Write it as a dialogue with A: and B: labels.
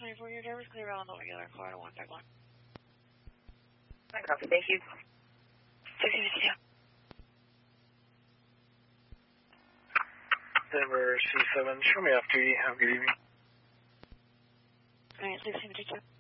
A: 24, your driver's clear on the regular car to 151.
B: Copy, thank you.
A: 60, yeah.
C: Denver C7, show me after you. Have a good evening.
A: Alright, 60,